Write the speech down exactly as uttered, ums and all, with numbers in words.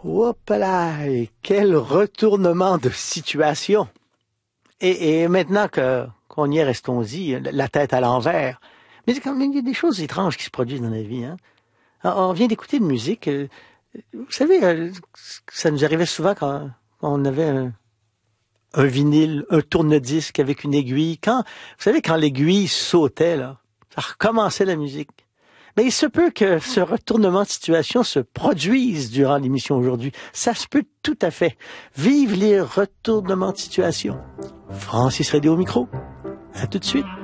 Hop là, et quel retournement de situation. Et, et maintenant que qu'on y est, restons-y, la tête à l'envers. Mais quand même, il y a des choses étranges qui se produisent dans la vie. Hein? On vient d'écouter de musique. Euh, vous savez, euh, ça nous arrivait souvent quand, quand on avait un, un vinyle, un tourne-disque avec une aiguille. Quand, vous savez, quand l'aiguille sautait, là, ça recommençait la musique. Mais il se peut que ce retournement de situation se produise durant l'émission aujourd'hui. Ça se peut tout à fait. Vive les retournements de situation. Francis Radio au micro. À tout de suite.